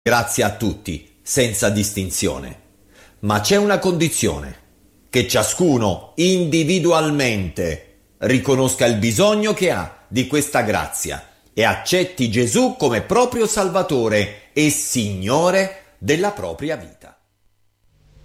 Grazia a tutti, senza distinzione. Ma c'è una condizione: che ciascuno individualmente riconosca il bisogno che ha di questa grazia e accetti Gesù come proprio Salvatore e Signore della propria vita.